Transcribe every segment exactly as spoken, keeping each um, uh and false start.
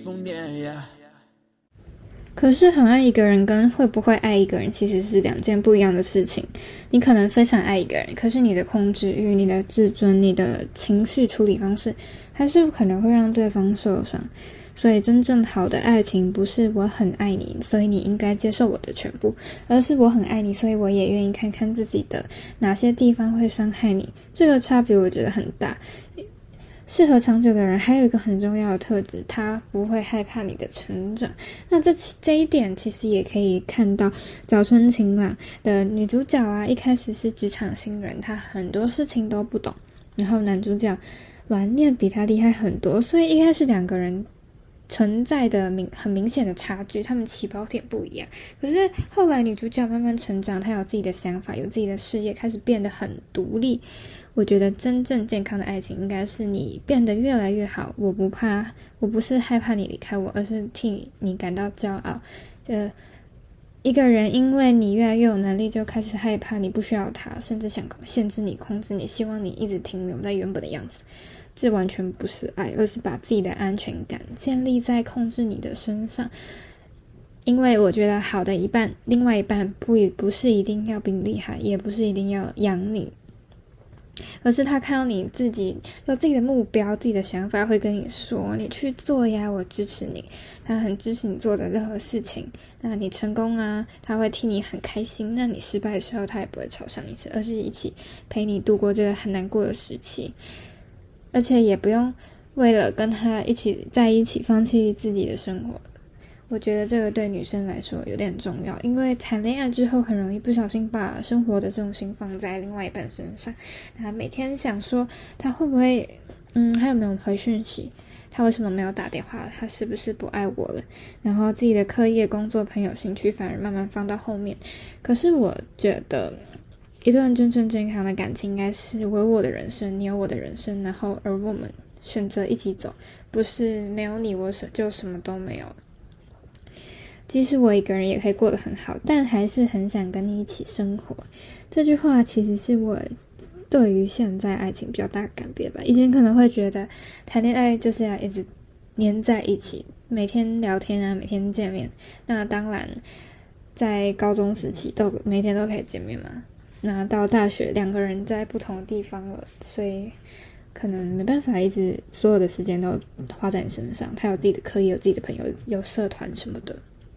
封面呀。 可是很爱一个人跟会不会爱一个人其实是两件不一样的事情。你可能非常爱一个人，可是你的控制欲、你的自尊、你的情绪处理方式还是可能会让对方受伤。所以真正好的爱情不是我很爱你，所以你应该接受我的全部，而是我很爱你，所以我也愿意看看自己的哪些地方会伤害你。这个差别我觉得很大。适合长久的人还有一个很重要的特质，他不会害怕你的成长。那这这一点其实也可以看到早春晴朗的女主角啊，一开始是职场新人，她很多事情都不懂，然后男主角阮念比她厉害很多，所以一开始两个人存在的明很明显的差距，他们起跑点不一样。可是后来女主角慢慢成长，她有自己的想法，有自己的事业，开始变得很独立。我觉得真正健康的爱情应该是你变得越来越好，我不怕，我不是害怕你离开我，而是替你感到骄傲。就一个人因为你越来越有能力，就开始害怕你不需要他，甚至想限制你、控制你，希望你一直停留在原本的样子。这完全不是爱，而是把自己的安全感建立在控制你的身上。因为我觉得好的一半，另外一半不不是一定要比你厉害，也不是一定要养你，而是他看到你自己有自己的目标、自己的想法，会跟你说你去做呀，我支持你。他很支持你做的任何事情。那你成功啊，他会替你很开心。那你失败的时候，他也不会嘲笑你，而是一起陪你度过这个很难过的时期。而且也不用为了跟他一起在一起放弃自己的生活。我觉得这个对女生来说有点重要，因为谈恋爱之后很容易不小心把生活的重心放在另外一半身上。他每天想说他会不会嗯，还有没有回讯息，他为什么没有打电话，他是不是不爱我了，然后自己的课业、工作、朋友、兴趣反而慢慢放到后面。可是我觉得一段真正健康的感情应该是我有我的人生，你有我的人生，然后而我们选择一起走，不是没有你我就什么都没有。即使我一个人也可以过得很好，但还是很想跟你一起生活。这句话其实是我对于现在爱情比较大的改变吧。以前可能会觉得谈恋爱就是要一直黏在一起，每天聊天啊，每天见面。那当然在高中时期都每天都可以见面嘛。那到大学两个人在不同的地方了，所以可能没办法一直所有的时间都花在你身上。他有自己的课业，有自己的朋友，有社团什么的。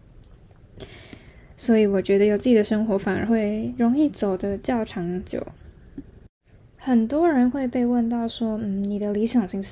所以我觉得有自己的生活反而会容易走得较长久。很多人会被问到说，嗯，你的理想型是